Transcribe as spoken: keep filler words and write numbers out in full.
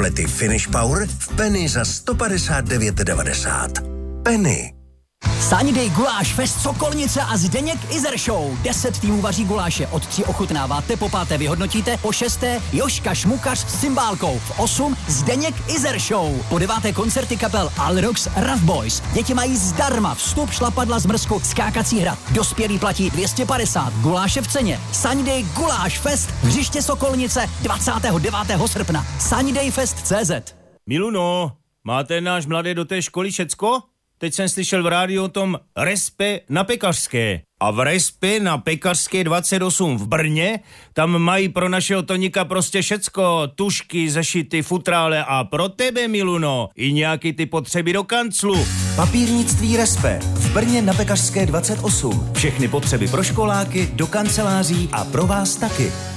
tablety Finish Power v Penny za sto padesát devět devadesát. Penny. Sunday Guláš Fest Sokolnice a Zdeněk Izer Show. Deset týmů vaří guláše, od tří ochutnáváte, po páté vyhodnotíte, po šesté Joška Šmukař s cymbálkou, v osm Zdeněk Izer Show, po deváté koncerty kapel Alrox, Rough Boys. Děti mají zdarma vstup, šlapadla, zmrzku, skákací hra. Dospělí platí dvě stě padesát, guláše v ceně. Sunday Guláš Fest, hřiště Sokolnice, dvacátého devátého srpna. Sundayfest tečka cé zet. Miluno, máte náš mladý do té školy všecko? Teď jsem slyšel v rádiu o tom Respe na Pekařské. A v Respe na Pekařské dvacet osm v Brně, tam mají pro našeho Toníka prostě všecko. Tušky, zešity, futrále a pro tebe, Miluno, i nějaký ty potřeby do kanclu. Papírnictví Respe v Brně na Pekařské dvacet osm. Všechny potřeby pro školáky, do kanceláří a pro vás taky.